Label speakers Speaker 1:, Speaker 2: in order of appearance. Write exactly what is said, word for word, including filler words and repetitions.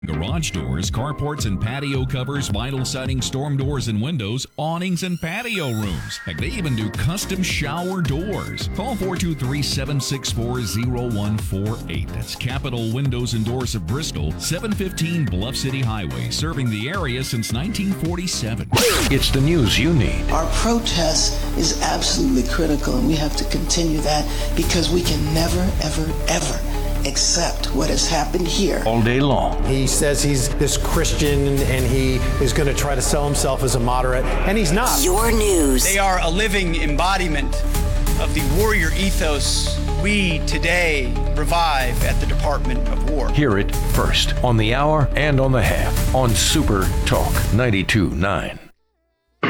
Speaker 1: Garage doors, carports and patio covers, vinyl siding, storm doors and windows, awnings and patio rooms. Heck, they even do custom shower doors. Call four two three, seven six four, zero one four eight. That's Capital Windows and Doors of Bristol, seven fifteen Bluff City Highway, serving the area since nineteen forty-seven.
Speaker 2: It's the news you need.
Speaker 3: Our protest is absolutely critical, and we have to continue that because we can never, ever, ever accept what has happened here.
Speaker 2: All day long.
Speaker 4: He says he's this Christian and he is going to try to sell himself as a moderate, and he's not.
Speaker 5: Your news.
Speaker 6: They are a living embodiment of the warrior ethos we today revive at the Department of War.
Speaker 2: Hear it first on the hour and on the half on Super Talk ninety-two point nine.